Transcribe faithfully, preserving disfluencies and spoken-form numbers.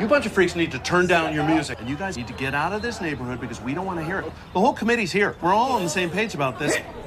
bunch of freaks need to turn down your music. And you guys need to get out of this neighborhood because we don't want to hear it. The whole committee's here. We're all on the same page about this.